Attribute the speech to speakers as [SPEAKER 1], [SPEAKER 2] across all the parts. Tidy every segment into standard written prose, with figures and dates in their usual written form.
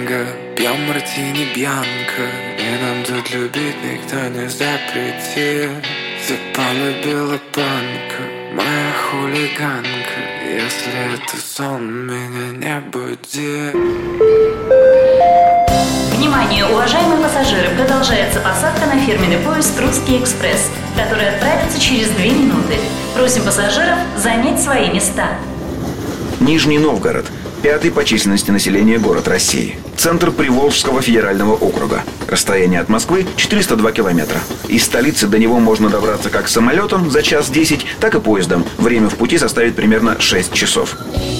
[SPEAKER 1] танго, пьем мартини бьянко, и нам тут любить никто не запретит. Ты полюбила панка, моя хулиганка, если это сон, меня не буди.
[SPEAKER 2] Внимание, уважаемые пассажиры, продолжается посадка на фирменный поезд «Русский экспресс», который отправится через 2 минуты. Просим пассажиров занять свои места.
[SPEAKER 3] Нижний Новгород. 5-й по численности населения город России. Центр Приволжского федерального округа. Расстояние от Москвы 402 километра. Из столицы до него можно добраться как самолетом за час 10, так и поездом. Время в пути составит примерно 6 часов.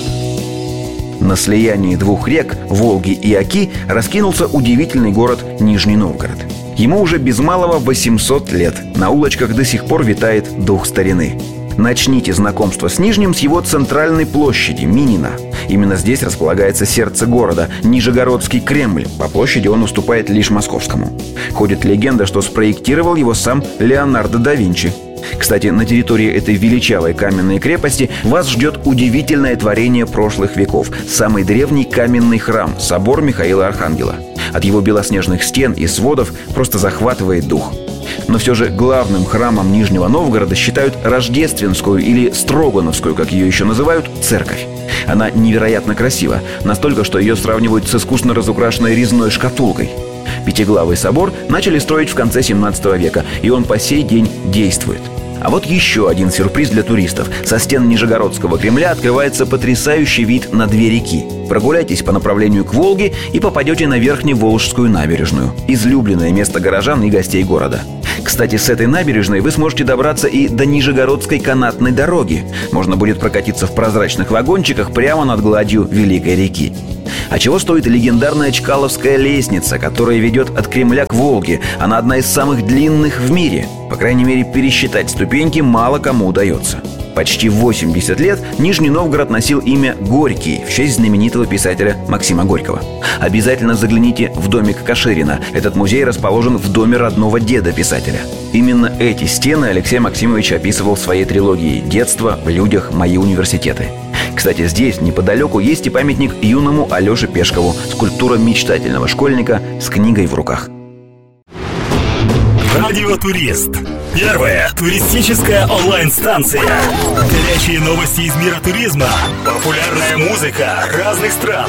[SPEAKER 3] На слиянии 2 рек, Волги и Оки, раскинулся удивительный город Нижний Новгород. Ему уже без малого 800 лет. На улочках до сих пор витает дух старины. Начните знакомство с Нижним с его центральной площади – Минина. Именно здесь располагается сердце города – Нижегородский Кремль. По площади он уступает лишь московскому. Ходит легенда, что спроектировал его сам Леонардо да Винчи. Кстати, на территории этой величавой каменной крепости вас ждет удивительное творение прошлых веков – самый древний каменный храм – собор Михаила Архангела. От его белоснежных стен и сводов просто захватывает дух. Но все же главным храмом Нижнего Новгорода считают Рождественскую или Строгановскую, как ее еще называют, церковь. Она невероятно красива, настолько, что ее сравнивают с искусно разукрашенной резной шкатулкой. Пятиглавый собор начали строить в конце 17 века, и он по сей день действует. А вот еще один сюрприз для туристов. Со стен Нижегородского Кремля открывается потрясающий вид на 2 реки. Прогуляйтесь по направлению к Волге и попадете на Верхневолжскую набережную. Излюбленное место горожан и гостей города. Кстати, с этой набережной вы сможете добраться и до Нижегородской канатной дороги. Можно будет прокатиться в прозрачных вагончиках прямо над гладью Великой реки. А чего стоит легендарная Чкаловская лестница, которая ведет от Кремля к Волге? Она одна из самых длинных в мире. По крайней мере, пересчитать ступеньки мало кому удается. Почти 80 лет Нижний Новгород носил имя Горький в честь знаменитого писателя Максима Горького. Обязательно загляните в домик Каширина. Этот музей расположен в доме родного деда писателя. Именно эти стены Алексей Максимович описывал в своей трилогии «Детство в людях. Мои университеты». Кстати, здесь, неподалеку, есть и памятник юному Алёше Пешкову, скульптура мечтательного школьника с книгой в руках.
[SPEAKER 4] Радио Турист. Первая туристическая онлайн-станция. Горячие новости из мира туризма. Популярная музыка разных стран.